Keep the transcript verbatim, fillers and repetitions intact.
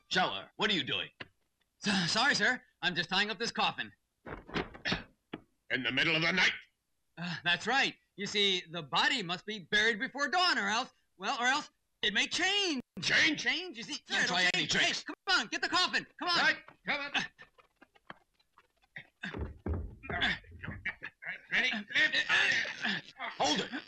Shower, what are you doing? So, sorry, sir. I'm just tying up this coffin. In the middle of the night? Uh, that's right. You see, the body must be buried before dawn, or else, well, or else it may change. Change? Change? You see, Don't sir, try it'll any change. tricks. Hey, come on, get the coffin. Come on. Right, come on. All right. Ready? Hold it.